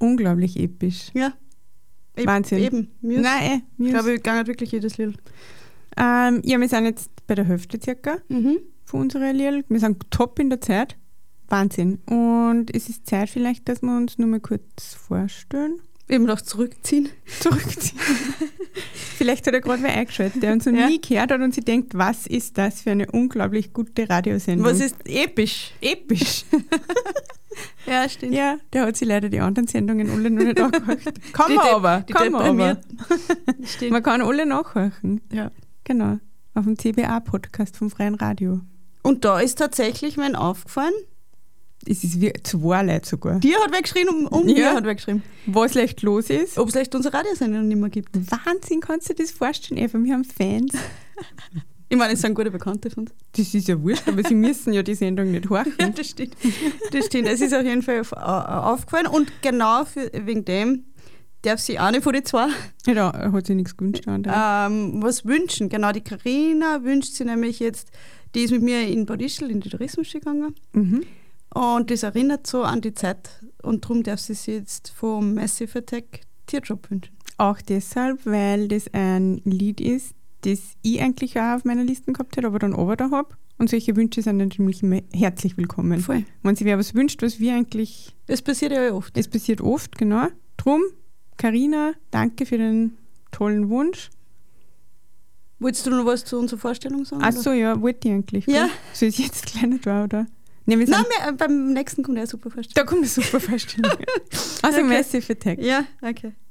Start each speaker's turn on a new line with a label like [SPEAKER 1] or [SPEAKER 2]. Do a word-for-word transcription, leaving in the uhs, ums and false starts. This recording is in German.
[SPEAKER 1] unglaublich episch.
[SPEAKER 2] Ja. E-
[SPEAKER 1] Wahnsinn.
[SPEAKER 2] Eben. Muse.
[SPEAKER 1] Nein, eh,
[SPEAKER 2] Ich
[SPEAKER 1] Muse.
[SPEAKER 2] glaube, ich gehe wirklich jedes Lied.
[SPEAKER 1] Ähm, ja, wir sind jetzt bei der Hälfte circa
[SPEAKER 2] Mhm.
[SPEAKER 1] von unserer Lied. Wir sind top in der Zeit. Wahnsinn. Und es ist Zeit vielleicht, dass wir uns nur mal kurz vorstellen.
[SPEAKER 2] Eben noch zurückziehen.
[SPEAKER 1] Zurückziehen. Vielleicht hat er gerade wer eingeschaltet, der uns noch
[SPEAKER 2] Ja.
[SPEAKER 1] nie gehört hat und sich denkt, was ist das für eine unglaublich gute Radiosendung.
[SPEAKER 2] Was ist episch?
[SPEAKER 1] episch?
[SPEAKER 2] Ja, stimmt.
[SPEAKER 1] Ja, der hat sich leider die anderen Sendungen alle noch nicht angehört. Kann
[SPEAKER 2] Die
[SPEAKER 1] man
[SPEAKER 2] de-
[SPEAKER 1] aber.
[SPEAKER 2] die
[SPEAKER 1] Kann man aber.
[SPEAKER 2] deprimierten. Stimmt.
[SPEAKER 1] Man kann alle nachhören.
[SPEAKER 2] Ja.
[SPEAKER 1] Genau. Auf dem C B A-Podcast vom Freien Radio.
[SPEAKER 2] Und da ist tatsächlich mir aufgefallen,
[SPEAKER 1] Es ist wie zwei Leute sogar.
[SPEAKER 2] dir hat wer geschrieben, um, um
[SPEAKER 1] Ja.
[SPEAKER 2] dir hat wer geschrieben,
[SPEAKER 1] Was leicht los ist.
[SPEAKER 2] ob es vielleicht unsere Radiosendung nicht mehr gibt.
[SPEAKER 1] Wahnsinn, kannst du dir das vorstellen, Eva? Wir haben Fans.
[SPEAKER 2] Ich meine, es sind gute Bekannte von uns.
[SPEAKER 1] Das ist ja wurscht, aber sie müssen ja die Sendung nicht
[SPEAKER 2] Ja,
[SPEAKER 1] horchen.
[SPEAKER 2] das stimmt. Das stimmt. Es ist auf jeden Fall auf, äh, aufgefallen und genau für, wegen dem darf sie eine von den zwei
[SPEAKER 1] Ja, da hat sie nichts gewünscht. Andere.
[SPEAKER 2] ähm, was wünschen. Genau, die Carina wünscht sie nämlich jetzt, die ist mit mir in Bad Ischl in die Tourismusschule gegangen
[SPEAKER 1] Mhm.
[SPEAKER 2] und das erinnert so an die Zeit und darum darf sie sich jetzt vom Massive Attack Teardrop wünschen.
[SPEAKER 1] Auch deshalb, weil das ein Lied ist, das ich eigentlich auch auf meiner Liste gehabt hätte, aber dann aber da habe. Und solche Wünsche sind natürlich immer herzlich willkommen.
[SPEAKER 2] Voll.
[SPEAKER 1] Wenn sich wer was wünscht, was wir eigentlich,
[SPEAKER 2] Das passiert ja oft.
[SPEAKER 1] es passiert oft, genau. Drum, Carina, danke für den tollen Wunsch.
[SPEAKER 2] Wolltest du noch was zu unserer Vorstellung sagen?
[SPEAKER 1] Ach
[SPEAKER 2] oder?
[SPEAKER 1] so, ja, wollte ich eigentlich.
[SPEAKER 2] Ja.
[SPEAKER 1] Gell? Soll ich jetzt gleich nicht da, oder? Nee, wir sind,
[SPEAKER 2] Nein, wir, äh, beim nächsten kommt ja super Vorstellung.
[SPEAKER 1] da kommt eine super Vorstellung. Also
[SPEAKER 2] Okay.
[SPEAKER 1] Massive Attack.
[SPEAKER 2] Ja, okay.